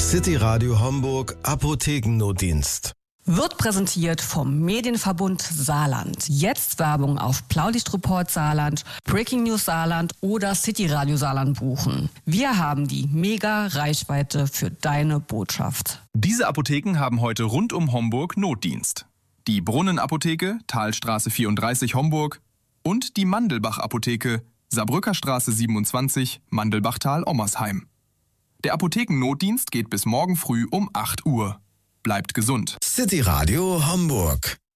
City Radio Homburg Apothekennotdienst. Wird präsentiert vom Medienverbund Saarland. Jetzt Werbung auf Blaulichtreport Saarland, Breaking News Saarland oder City Radio Saarland buchen. Wir haben die Mega-Reichweite für deine Botschaft. Diese Apotheken haben heute rund um Homburg Notdienst. Die Brunnenapotheke, Talstraße 34 Homburg und die Mandelbach-Apotheke, Saarbrücker Straße 27, Mandelbachtal-Ommersheim. Der Apothekennotdienst geht bis morgen früh um 8 Uhr. Bleibt gesund. City Radio Homburg.